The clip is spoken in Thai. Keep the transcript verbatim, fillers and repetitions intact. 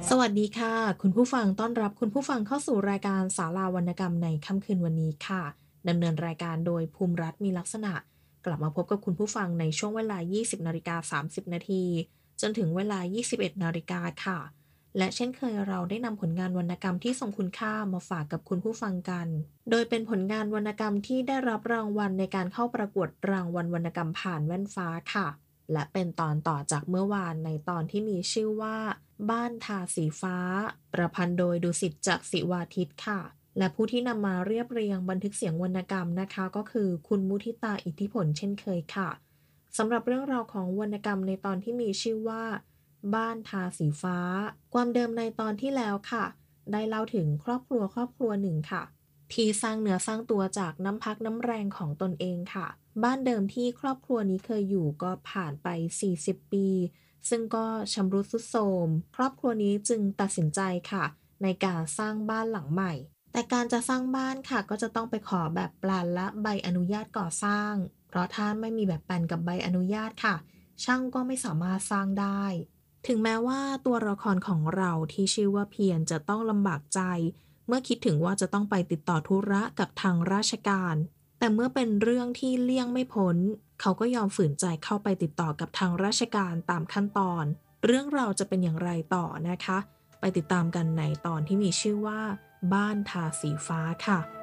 สวัสดีค่ะคุณผู้ฟังต้อนรับคุณผู้ฟังเข้าสู่รายการศาลาวรรณกรรมในค่ำคืนวันนี้ค่ะดำเนินรายการโดยภูมิรัฐมีลักษณะกลับมาพบกับคุณผู้ฟังในช่วงเวลา ยี่สิบนาฬิกาสามสิบนาทีจนถึงเวลา ยี่สิบเอ็ดนาฬิกาค่ะและเช่นเคยเราได้นำผลงานวรรณกรรมที่ทรงคุณค่ามาฝากกับคุณผู้ฟังกันโดยเป็นผลงานวรรณกรรมที่ได้รับรางวัลในการเข้าประกวดรางวัลวรรณกรรมผ่านแว่นฟ้าค่ะ และเป็นตอนต่อจากเมื่อวานในตอนที่มีชื่อว่าบ้านทาสีฟ้าประพันธ์โดยดุสิตจักษิวาทิตค่ะและผู้ที่นำมาเรียบเรียงบันทึกเสียงวรรณกรรมนะคะก็คือคุณมุทิตาอิทธิผลเช่นเคยค่ะสำหรับเรื่องราวของวรรณกรรมในตอนที่มีชื่อว่าบ้านทาสีฟ้าความเดิมในตอนที่แล้วค่ะได้เล่าถึงครอบครัวครอบครัวหนึ่งค่ะ ที่สร้างเนื้อสร้างตัวจากน้ำพักน้ำแรงของตนเองค่ะบ้านเดิมที่ครอบครัวนี้เคยอยู่ก็ผ่านไปสี่สิบปีซึ่งก็ชำรุดทรุดโทรมครอบครัวนี้จึงตัดสินใจค่ะในการสร้างบ้านหลังใหม่แต่การจะสร้างบ้านค่ะก็จะต้องไปขอแบบแปลนและใบอนุญาตก่อสร้างเพราะถ้าไม่มีแบบแปลนกับใบอนุญาตค่ะช่างก็ไม่สามารถสร้างได้ถึงแม้ว่าตัวละครของเราที่ชื่อว่าเพียรจะต้องลำบากใจ เมื่อคิดถึงว่าจะต้องไปติดต่อธุระกับทางราชการ แต่เมื่อเป็นเรื่องที่เลี่ยงไม่พ้น เขาก็ยอมฝืนใจเข้าไปติดต่อกับทางราชการตามขั้นตอน เรื่องราวจะเป็นอย่างไรต่อนะคะ ไปติดตามกันในตอนที่มีชื่อว่าบ้านทาสีฟ้าค่ะ